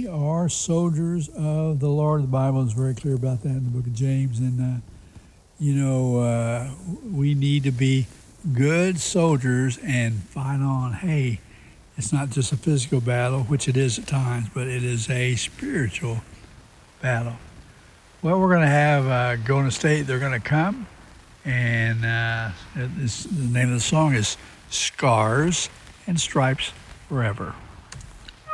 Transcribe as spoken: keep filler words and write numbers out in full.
we are soldiers of the Lord. The Bible is very clear about that in the book of James. And, uh, you know, uh, we need to be good soldiers and fight on. Hey, it's not just a physical battle, which it is at times, but it is a spiritual battle. Well, we're going to have uh, Golden State. They're going to come. And uh, it's, the name of the song is Scars and Stripes Forever.